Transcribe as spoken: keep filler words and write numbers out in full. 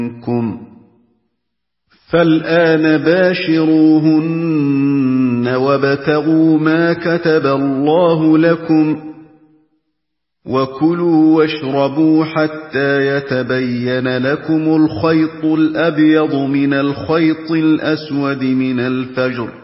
منكم فالآن باشروهن وابتغوا ما كتب الله لكم وكلوا واشربوا حتى يتبين لكم الخيط الأبيض من الخيط الأسود من الفجر